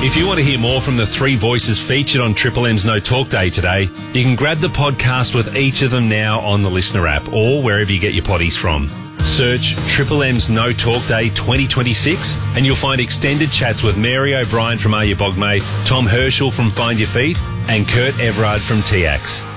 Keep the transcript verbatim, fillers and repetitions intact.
If you want to hear more from the three voices featured on Triple M's No Talk Day today, you can grab the podcast with each of them now on the Listener app or wherever you get your potties from. Search Triple M's No Talk Day twenty twenty-six and you'll find extended chats with Mary O'Brien from Are You Bogmate, Tom Herschel from Find Your Feet and Kurt Everard from T A X.